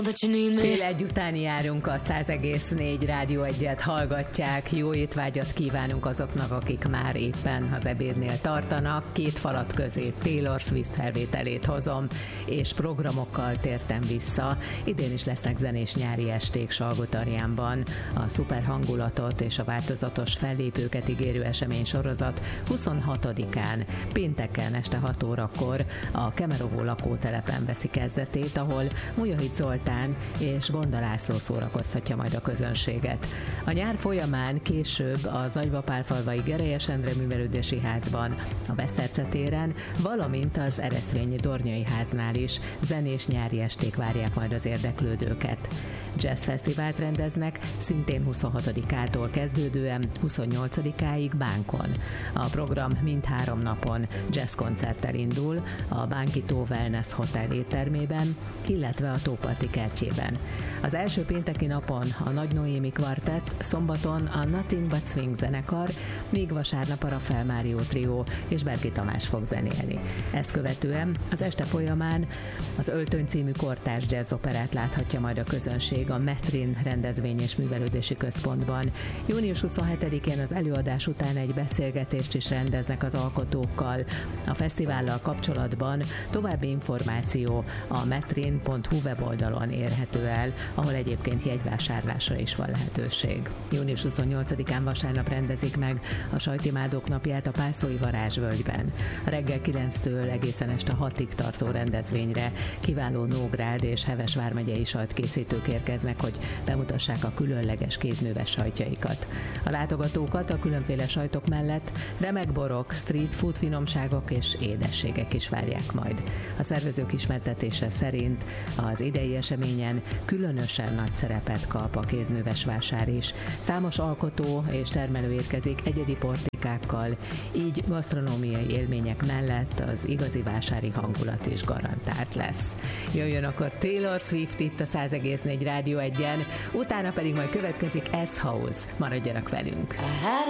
Fél egy után járunk, a 100,4 Rádió 1-et hallgatják. Jó étvágyat kívánunk azoknak, akik már éppen az ebédnél tartanak. Két falat közé Taylor Swift felvételét hozom, és programokkal tértem vissza. Idén is lesznek zenés nyári esték Salgótarjánban. A szuper hangulatot és a változatos fellépőket ígérő esemény sorozat 26-án, pénteken este 6 órakor a Kemerovó lakótelepen veszi kezdetét, ahol Mujahid Zoltán és Gonda László szórakoztatja majd a közönséget. A nyár folyamán később a Zagyva-Pálfalvai Gerelyes Endre Művelődési Házban, a Beszterce téren, valamint az Ereszvényi Dornyai Háznál is zenés nyári esték várják majd az érdeklődőket. Jazz fesztivált rendeznek, szintén 26-ától kezdődően 28-áig Bánkon. A program mindhárom napon jazz koncerttel indul, a Bánki Tó Wellness Hotel éttermében, illetve a Tóparti kertjében. Az első pénteki napon a Nagy Noémi Kvartett, szombaton a Nothing But Swing zenekar, míg vasárnap a Rafael Mário Trio és Berki Tamás fog zenélni. Ezt követően az este folyamán az Öltöny című kortárs jazzoperát láthatja majd a közönség a Metrin rendezvény és művelődési központban. Június 27-én az előadás után egy beszélgetést is rendeznek az alkotókkal. A fesztivállal kapcsolatban további információ a metrin.hu weboldalon érhető el, ahol egyébként jegyvásárlásra is van lehetőség. Június 28-án vasárnap rendezik meg a Sajtimádók napját a Pásztói Varázsvölgyben. Reggel 9-től egészen este 6-ig tartó rendezvényre kiváló Nógrád és Heves vármegyei sajtkészítők érkeznek, hogy bemutassák a különleges kézműves sajtjaikat. A látogatókat a különféle sajtok mellett remek borok, street food finomságok és édességek is várják majd. A szervezők ismertetése szerint az idei eseményen különösen nagy szerepet kap a kézműves vásár is. Számos alkotó és termelő érkezik egyedi portikákkal, így gasztronómiai élmények mellett az igazi vásári hangulat is garantált lesz. Jöjjön akkor Taylor Swift itt a 100,4 Rádió 1-en, utána pedig majd következik S-House. Maradjanak velünk!